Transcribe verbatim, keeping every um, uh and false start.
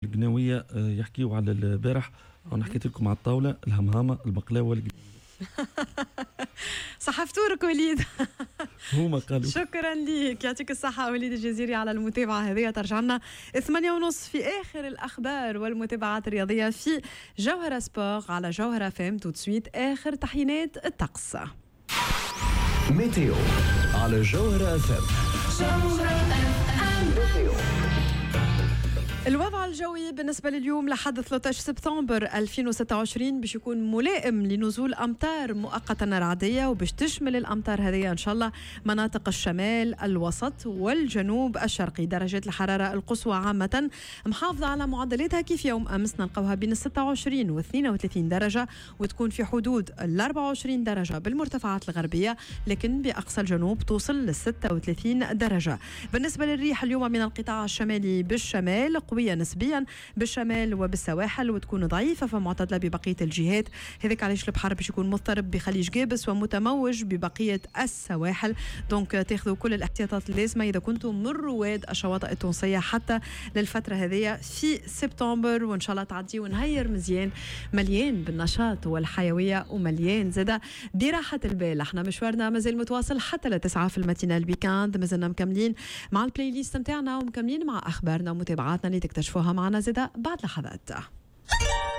القناوية يحكيوا على البارح، أنا حكيت لكم على الطاولة الهمهامة البقلاوة والقناوية. صحفتورك وليد. هما قالوا. شكرا لك، يعطيك الصحة وليد الجزيري على المتابعة هذه. ترجع لنا ثمانية ونص في آخر الأخبار والمتابعات الرياضية في جوهرة سبور على جوهرة فام. تو تسويت آخر تحيينات الطقس. ميتيو على جوهرة فام. الوضع الجوي بالنسبة لليوم لحد ثلاثة عشر سبتمبر ألفين وستة وعشرين باش يكون ملائم لنزول أمطار مؤقتا رعدية، وباش تشمل الأمطار هذه إن شاء الله مناطق الشمال الوسط والجنوب الشرقي. درجات الحرارة القصوى عامة محافظة على معدلاتها كيف يوم أمس، نلقوها بين ستة وعشرين و اثنين وثلاثين درجة، وتكون في حدود ال أربعة وعشرين درجة بالمرتفعات الغربية، لكن بأقصى الجنوب توصل ل ستة وثلاثين درجة. بالنسبة للريح اليوم من القطاع الشمالي بالشمال قوية نسبيا بالشمال وبالسواحل، وتكون ضعيفة فمعتدلة ببقية الجهات. هذاك علاش البحر باش يكون مضطرب بخليج جابس ومتموج ببقية السواحل. دونك تاخذوا كل الاحتياطات اللازمة إذا كنتم من رواد الشواطئ التونسية حتى للفترة هذه في سبتمبر، وإن شاء الله تعدي ونهير مزيان مليان بالنشاط والحيوية ومليان زادة براحة البال. احنا مشوارنا مازال متواصل حتى لتسعة في الماتينال بيكاند، مازلنا مكملين مع البلاي ليست متاعنا ومكملين مع أخبارنا ومتابعاتنا اللي تكتشفوها معنا زادة بعد لحظات.